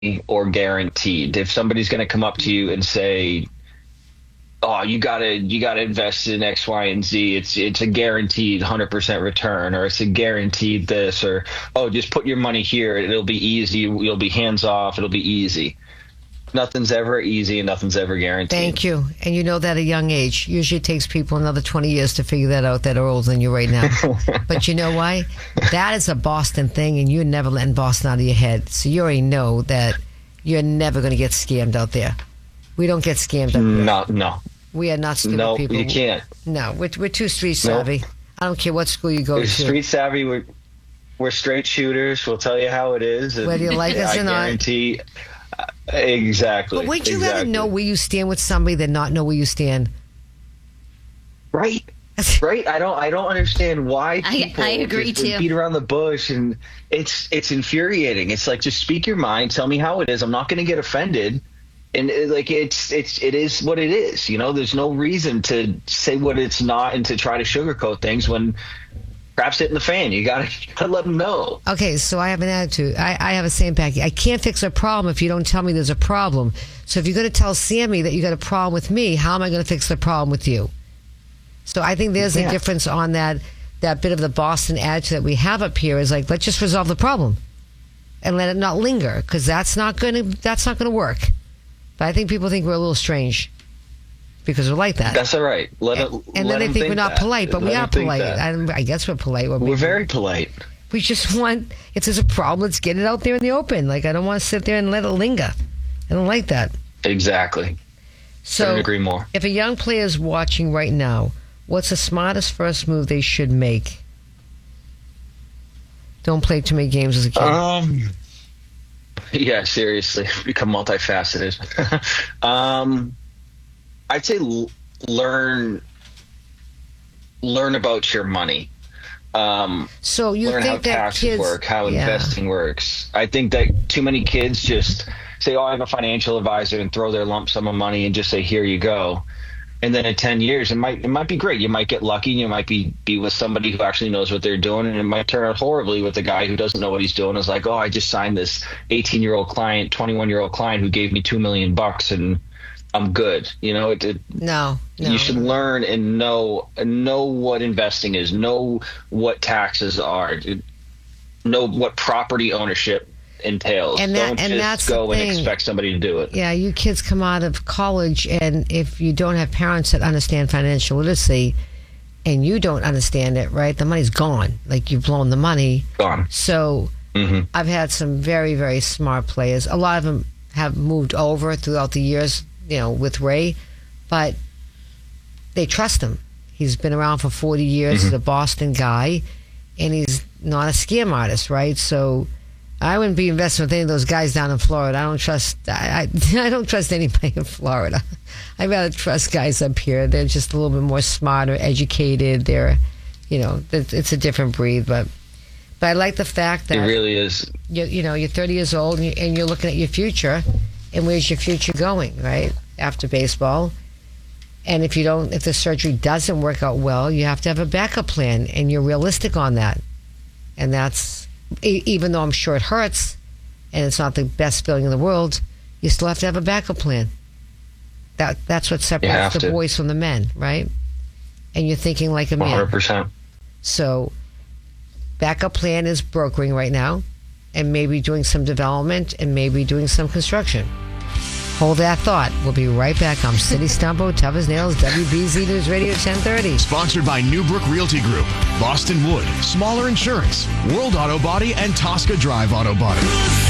or guaranteed. If somebody's going to come up to you and say, "Oh, you gotta invest in X, Y, and Z. It's a guaranteed 100% return, or it's a guaranteed this, or oh, just put your money here. It'll be easy. You'll be hands off. It'll be easy." Nothing's ever easy, and nothing's ever guaranteed. Thank you. And you know that at a young age. Usually it takes people another 20 years to figure that out that are older than you right now. But you know why? That is a Boston thing, and you're never letting Boston out of your head. So you already know that you're never going to get scammed out there. We don't get scammed out there. No. We are not stupid people. No, you can't. No, we're too street savvy. Nope. I don't care what school you go to. Street savvy. We're straight shooters. We'll tell you how it is. Whether you like us or not. I guarantee. Exactly. But wouldn't you rather know where you stand with somebody than not know where you stand? Right. Right. I don't understand why people I agree too. beat around the bush, and it's infuriating. It's like, just speak your mind. Tell me how it is. I'm not going to get offended. And it is what it is. You know, there's no reason to say what it's not and to try to sugarcoat things when crap's hitting the fan. You gotta let them know. Okay, so I have an attitude. I have a saying, Packy. I can't fix a problem if you don't tell me there's a problem. So if you're going to tell Sammy that you got a problem with me, how am I going to fix the problem with you? So I think there's a difference on that bit of the Boston attitude that we have up here is like, let's just resolve the problem and let it not linger, because that's not going to work. But I think people think we're a little strange because we're like that. That's all right. And then they think we're not polite, but we are polite. I guess we're polite. We're very polite. We just want, if there's a problem, let's get it out there in the open. Like, I don't want to sit there and let it linger. I don't like that. Exactly. So, couldn't agree more. If a young player is watching right now, what's the smartest first move they should make? Don't play too many games as a kid. Yeah, seriously, become multifaceted. I'd say learn about your money. So you learn think how that taxes kids work, how investing works. I think that too many kids just say, "Oh, I have a financial advisor," and throw their lump sum of money and just say, "Here you go." And then in 10 years, it might be great. You might get lucky, and you might be with somebody who actually knows what they're doing, and it might turn out horribly with a guy who doesn't know what he's doing. It's like, "Oh, I just signed this 18-year-old client, 21-year-old client who gave me $2 million, and I'm good." You know, No. You should learn and know what investing is, know what taxes are, know what property ownership entails. Don't just go and expect somebody to do it. Yeah, you kids come out of college, and if you don't have parents that understand financial literacy, and you don't understand it, right, the money's gone. Like, you've blown the money. Gone. So I've had some very, very smart players. A lot of them have moved over throughout the years, you know, with Ray, but they trust him. He's been around for 40 years. He's a Boston guy, and he's not a scam artist, right? So I wouldn't be investing with any of those guys down in Florida. I don't trust. I don't trust anybody in Florida. I'd rather trust guys up here. They're just a little bit more smarter, educated. They're, you know, it's a different breed. But I like the fact that it really is. You're 30 years old, and you're looking at your future, and where's your future going, right? After baseball, and if the surgery doesn't work out well, you have to have a backup plan, and you're realistic on that, and that's. Even though I'm sure it hurts and it's not the best feeling in the world, you still have to have a backup plan. That's what separates the boys from the men, right? And you're thinking like a man. 100%. So backup plan is brokering right now, and maybe doing some development, and maybe doing some construction. Hold that thought. We'll be right back. I'm City Stumpo, Tough as Nails, WBZ News Radio 1030. Sponsored by Newbrook Realty Group, Boston Wood, Smaller Insurance, World Auto Body, and Tosca Drive Auto Body.